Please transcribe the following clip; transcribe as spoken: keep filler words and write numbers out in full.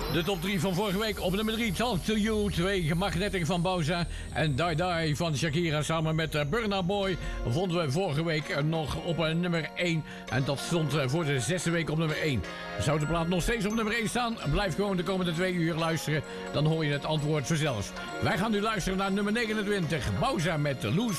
De top drie van vorige week. Op nummer drie, Talk to You. twee, Magnetic van Bowza. En Die Die van Shakira samen met Burna Boy vonden we vorige week nog op nummer één. En dat stond voor de zesde week op nummer één. Zou de plaat nog steeds op nummer één staan? Blijf gewoon de komende twee uur luisteren. Dan hoor je het antwoord vanzelf. Wij gaan nu luisteren naar nummer negenentwintig. Bowza met Loose